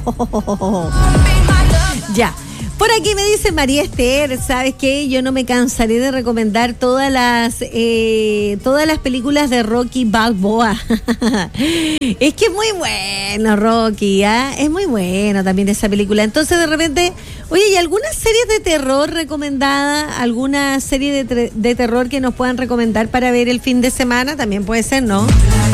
Ya. Por aquí me dice María Esther, ¿sabes qué? Yo no me cansaré de recomendar todas las películas de Rocky Balboa. Es que es muy bueno Rocky, ¿ah? Es muy bueno también esa película. Entonces de repente, oye, ¿y algunas series de terror recomendadas? ¿Alguna serie de terror que nos puedan recomendar para ver el fin de semana? También puede ser, ¿no?